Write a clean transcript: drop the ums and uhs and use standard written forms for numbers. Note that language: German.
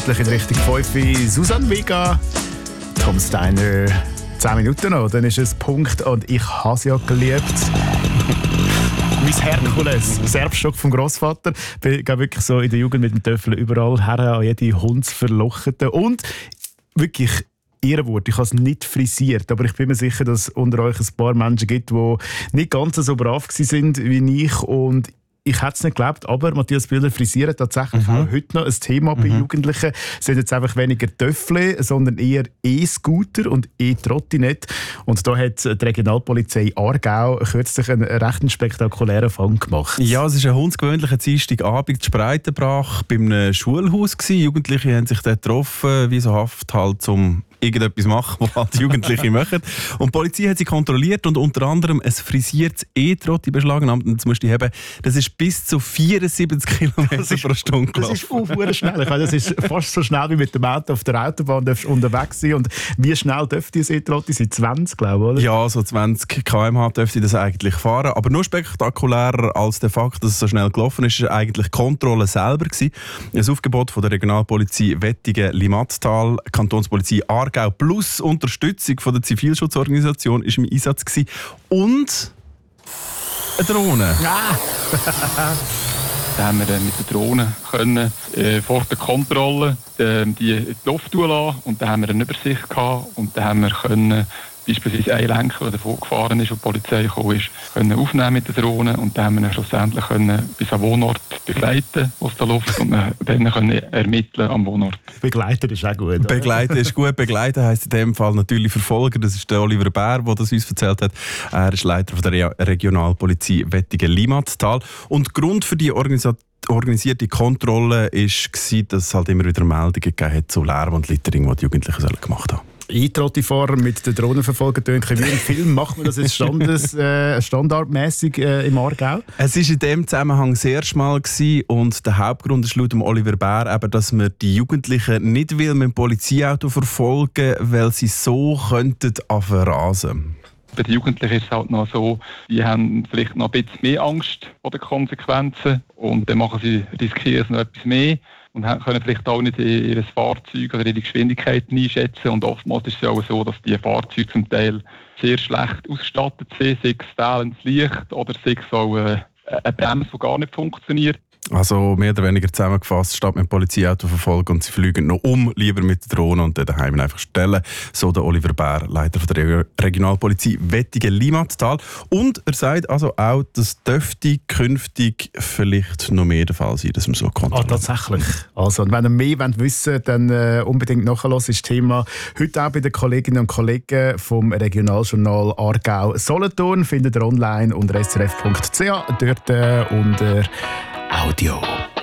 Gemütlich in Richtung 5. Susanne Vega, Tom Steiner. 10 Minuten noch, dann ist es Punkt und ich habe es ja geliebt. Mein Herkules, das Erbstock vom Grossvater. Ich bin wirklich so in der Jugend mit dem Töffel überall her an jede Hundsverlochete. Und wirklich Ehrenwort, ich habe es nicht frisiert, aber ich bin mir sicher, dass es unter euch ein paar Menschen gibt, die nicht ganz so brav waren wie ich. Und ich hätte es nicht geglaubt, aber Matthias Bühler frisiert tatsächlich auch heute noch ein Thema bei Jugendlichen. Es sind jetzt einfach weniger Töffel, sondern eher E-Scooter und E-Trottinett. Und da hat die Regionalpolizei Aargau kürzlich einen recht spektakulären Fang gemacht. Ja, es war ein hundsgewöhnlicher Dienstagabend in Spreitenbrach bei einem Schulhaus. Jugendliche haben sich dort getroffen, wie so Haft halt, um irgendetwas machen, was halt Jugendliche machen. Und die Polizei hat sie kontrolliert und unter anderem ein frisiertes E-Trotti beschlagnahmt. Und jetzt musst du haben, das ist bis zu 74 km pro Stunde gelaufen. Das ist schnell. Ich meine, das ist fast so schnell wie mit dem Auto auf der Autobahn unterwegs sein. Und wie schnell dürfte das E-Trotti sein? 20, glaube ich, oder? Ja, so 20 km/h dürfte das eigentlich fahren. Aber nur spektakulärer als der Fakt, dass es so schnell gelaufen ist, war eigentlich die Kontrolle selber. Ein Aufgebot von der Regionalpolizei Wettigen-Limattal, Kantonspolizei Aargau plus Unterstützung von der Zivilschutzorganisation war im Einsatz gewesen. Und eine Drohne. Ja. Da haben wir mit der Drohne können, vor der Kontrolle die in die Luft lassen und dann haben wir eine Übersicht gehabt und dann haben wir können beispielsweise einen Lenker, der davon gefahren ist und die Polizei gekommen ist, können aufnehmen mit der Drohne und dann haben wir ihn schlussendlich können bis am Wohnort begleiten aus der Luft und dann können ermitteln am Wohnort. Begleiten ist auch gut. Oder? Begleiten ist gut. Begleiten heisst in dem Fall natürlich Verfolger. Das ist der Oliver Bär, der das uns erzählt hat. Er ist Leiter von der Regionalpolizei Wettigen-Limattal. Und Grund für die organisierte Kontrolle war, dass es halt immer wieder Meldungen gegeben hat zu Lärm und Littering, die die Jugendlichen gemacht haben. E-Trotti-Fahrer mit den Drohnenverfolger tönen. Wie im Film macht man das jetzt standardmäßig im Aargau? Es war in dem Zusammenhang sehr schmal und der Hauptgrund ist laut Oliver Bär eben, dass man die Jugendlichen nicht will mit dem Polizeiauto verfolgen, weil sie so könnten verrasen. Bei den Jugendlichen ist es halt noch so, die haben vielleicht noch ein bisschen mehr Angst vor den Konsequenzen und dann riskieren sie noch etwas mehr und können vielleicht auch nicht ihr Fahrzeug oder ihre Geschwindigkeiten einschätzen. Und oftmals ist es auch so, dass die Fahrzeuge zum Teil sehr schlecht ausgestattet sind, sei es fehlendes Licht oder sei es auch eine Bremse, die gar nicht funktioniert. Also mehr oder weniger zusammengefasst, statt mit dem Polizeiauto verfolgen und sie fliegen noch lieber mit der Drohne und dann daheim einfach stellen. So der Oliver Bär, Leiter von der Regionalpolizei Wettigen-Limattal. Und er sagt also auch, dass dürfte künftig vielleicht noch mehr der Fall sein, dass man so kontrolliert. Tatsächlich. Also, und wenn ihr mehr wissen wollt, dann unbedingt nachhören. Das ist das Thema heute auch bei den Kolleginnen und Kollegen vom Regionaljournal Aargau-Solothurn. Findet ihr online unter srf.ch, dort unter Audio.